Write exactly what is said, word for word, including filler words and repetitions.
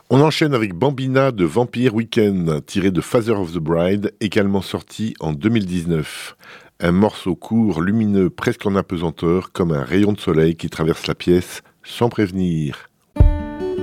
On enchaîne avec Bambina de Vampire Weekend, tiré de Father of the Bride, également sorti en deux mille dix-neuf. Un morceau court, lumineux, presque en apesanteur, comme un rayon de soleil qui traverse la pièce sans prévenir.